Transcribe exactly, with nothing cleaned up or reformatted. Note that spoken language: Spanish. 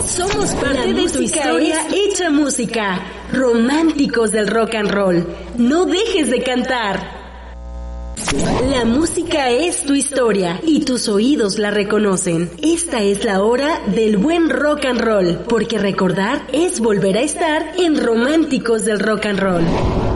Somos parte de tu historia hecha música. Románticos del rock and roll. No dejes de cantar. La música es tu historia y tus oídos la reconocen. Esta es la hora del buen rock and roll, porque recordar es volver a estar en Románticos del Rock and Roll.